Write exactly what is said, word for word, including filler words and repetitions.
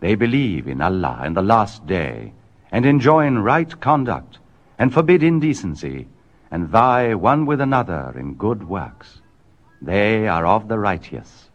They believe in Allah and the last day, and enjoin right conduct, and forbid indecency, and vie one with another in good works. They are of the righteous.